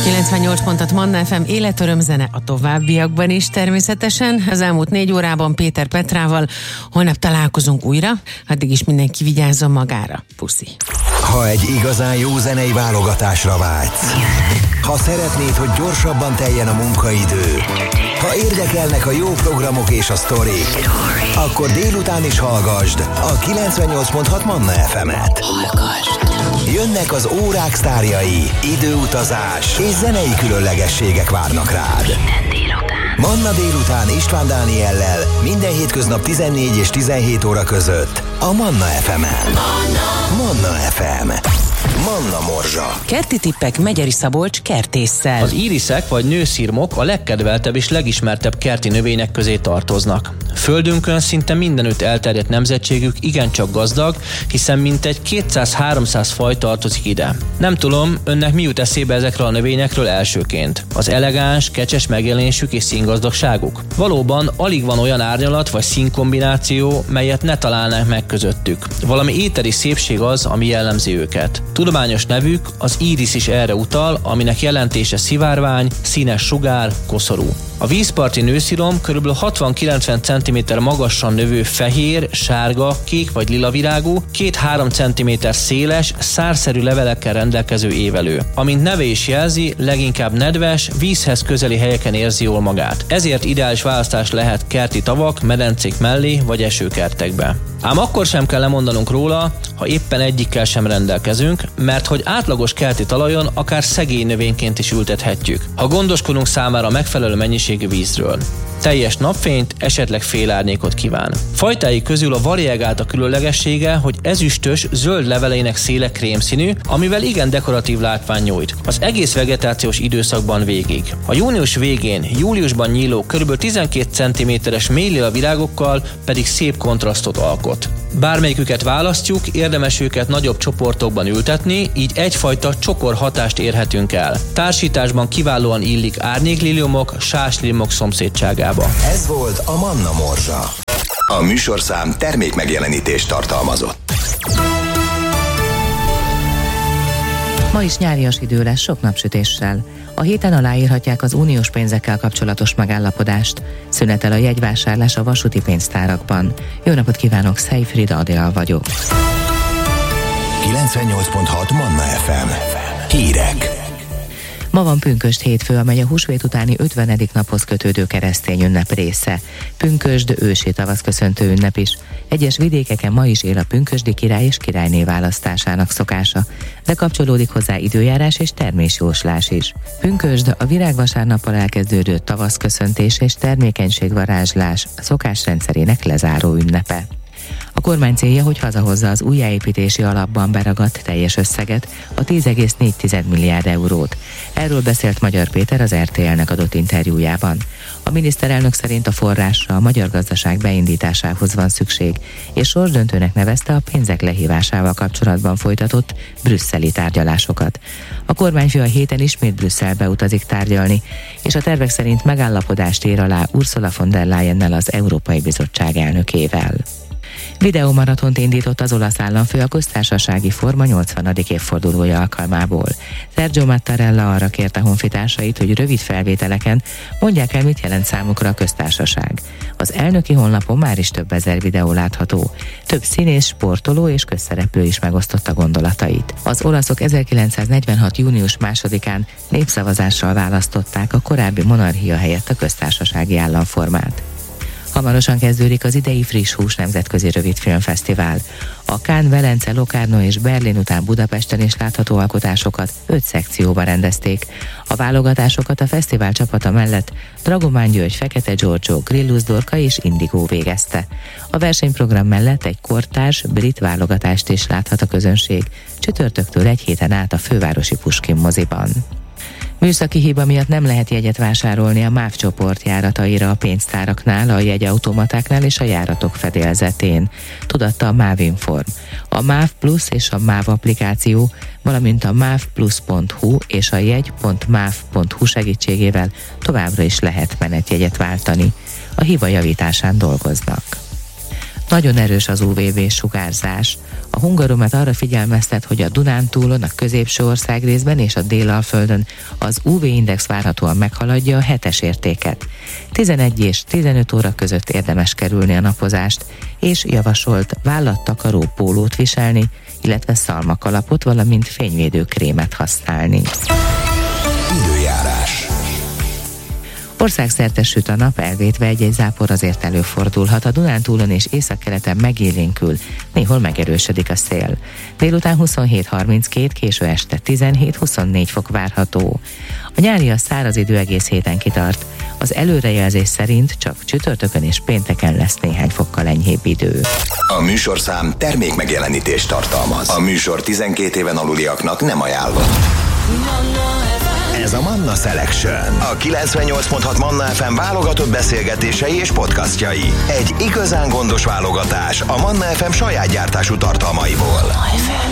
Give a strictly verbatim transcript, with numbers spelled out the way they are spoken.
kilencvennyolc pontot Manna ef em, életöröm zene a továbbiakban is természetesen. Az elmúlt négy órában Péter Petrával, holnap találkozunk újra, addig is mindenki vigyázzon magára. Puszi. Ha egy igazán jó zenei válogatásra vágysz, ha szeretnéd, hogy gyorsabban teljen a munkaidő, ha érdekelnek a jó programok és a sztorik, akkor délután is hallgasd a kilencvennyolc pont hat Manna ef emet. Jönnek az órák sztárjai, időutazás és zenei különlegességek várnak rád. Manna délután István Dániellel minden hétköznap tizennégy és tizenhét óra között a Manna ef emen. Manna ef em. Manna Morzsa. Kerti tippek Megyeri Szabolcs kertésszel. Az íriszek vagy nőszirmok a legkedveltebb és legismertebb kerti növények közé tartoznak. Földünkön szinte mindenütt elterjedt nemzetségük igencsak gazdag, hiszen mintegy kétszáz-háromszáz faj tartozik ide. Nem tudom, önnek mi jut eszébe ezekről a növényekről elsőként? Az elegáns, kecses megjelenésük és színgazdagságuk? Valóban alig van olyan árnyalat vagy színkombináció, melyet ne találnánk meg közöttük. Valami éteri szépség az, ami jellemzi őket. Tudományos nevük az íris is erre utal, aminek jelentése szivárvány, színes sugár, koszorú. A vízparti nőszirom körülbelül hatvan-kilencven centiméter magasan növő fehér, sárga, kék vagy lila virágú, két-három centiméter széles, szárszerű levelekkel rendelkező évelő. Amint neve is jelzi, leginkább nedves, vízhez közeli helyeken érzi jól magát. Ezért ideális választás lehet kerti tavak, medencék mellé vagy esőkertekbe. Ám akkor sem kell lemondanunk róla, ha éppen egyikkel sem rendelkezünk, mert hogy átlagos kerti talajon akár szegély növényként is ültethetjük, ha gondoskodunk számára megfelelő mennyiségű vízről. Teljes napfényt, esetleg félárnyékot kíván. Fajtái közül a variegált a különlegessége, hogy ezüstös, zöld leveleinek széle krémszínű, amivel igen dekoratív látvány nyújt. Az egész vegetációs időszakban végig. A június végén, júliusban nyíló kb. tizenkét centiméteres mélylila virágokkal pedig szép kontrasztot alkot. Bármelyiküket választjuk, érdemes őket nagyobb csoportokban ültetni, így egyfajta csokor hatást érhetünk el. Társításban kiválóan illik árnyékliliomok, sáslilimok szomszédságába. Ez volt a Manna Morzsa. A műsorszám termékmegjelenítést tartalmazott. Ma is nyárias idő lesz sok napsütéssel. A héten aláírhatják az uniós pénzekkel kapcsolatos megállapodást. Szünetel a jegyvásárlás a vasúti pénztárakban. Jó napot kívánok, Szejfrida Adél vagyok. kilencvennyolc pont hat Manna ef em. Hírek. Ma van pünkösd hétfő, amely a húsvét utáni ötvenedik naphoz kötődő keresztény ünnep része. Pünkösd ősi tavaszköszöntő ünnep is. Egyes vidékeken ma is él a pünkösdi király és királyné választásának szokása, de kapcsolódik hozzá időjárás és termésjóslás is. Pünkösd a virágvasárnappal elkezdődő tavaszköszöntés és termékenységvarázslás szokásrendszerének lezáró ünnepe. A kormány célja, hogy hazahozza az újjáépítési alapban beragadt teljes összeget, a tíz egész négy milliárd eurót. Erről beszélt Magyar Péter az er té el-nek adott interjújában. A miniszterelnök szerint a forrásra a magyar gazdaság beindításához van szükség, és sorsdöntőnek nevezte a pénzek lehívásával kapcsolatban folytatott brüsszeli tárgyalásokat. A kormányfő a héten ismét Brüsszelbe utazik tárgyalni, és a tervek szerint megállapodást ír alá Ursula von der Leyennel, az Európai Bizottság elnökével. Videómaratont indított az olasz államfő a köztársasági forma nyolcvanadik évfordulója alkalmából. Sergio Mattarella arra kérte honfitársait, hogy rövid felvételeken mondják el, mit jelent számukra a köztársaság. Az elnöki honlapon már is több ezer videó látható. Több színész, sportoló és közszereplő is megosztotta gondolatait. Az olaszok ezerkilencszáznegyvenhat. június másodikán népszavazással választották a korábbi monarchia helyett a köztársasági államformát. Hamarosan kezdődik az idei Friss Hús nemzetközi rövidfilmfesztivál. A Cannes, Velence, Locarno és Berlin után Budapesten is látható alkotásokat öt szekcióba rendezték. A válogatásokat a fesztivál csapata mellett Dragomán György, Fekete Giorgio, Grillus Dorka és Indigo végezte. A versenyprogram mellett egy kortárs brit válogatást is láthat a közönség, csütörtöktől egy héten át a fővárosi Puskin moziban. Műszaki hiba miatt nem lehet jegyet vásárolni a MÁV csoport járataira a pénztáraknál, a jegyautomatáknál és a járatok fedélzetén, tudatta a MÁV Inform. A MÁV Plus és a MÁV applikáció, valamint a máv plusz pont hu és a jegy pont máv pont hu segítségével továbbra is lehet menetjegyet váltani. A hiba javításán dolgoznak. Nagyon erős az u vé bé sugárzás. A A Hungaromet arra figyelmeztet, hogy a Dunántúlon, a középső országrészben és a Délalföldön az ú vé-index várhatóan meghaladja a hetes értéket. tizenegy és tizenöt óra között érdemes kerülni a napozást, és javasolt vállattakaró pólót viselni, illetve szalmakalapot, valamint fényvédő krémet használni. Időjárás. Országszerte süt a nap, elvétve egy-egy zápor azért előfordulhat. A Dunántúlon és északkeleten megélénkül, néhol megerősödik a szél. Délután huszonhét harminckét, késő este tizenhét huszonnégy fok várható. A nyári a száraz idő egész héten kitart. Az előrejelzés szerint csak csütörtökön és pénteken lesz néhány fokkal enyhébb idő. A műsorszám termék megjelenítést tartalmaz. A műsor tizenkét éven aluliaknak nem ajánlott. Ez a Manna Selection. A kilencvennyolc pont hat Manna ef em válogatott beszélgetései és podcastjai. Egy igazán gondos válogatás a Manna ef em saját gyártású tartalmaiból.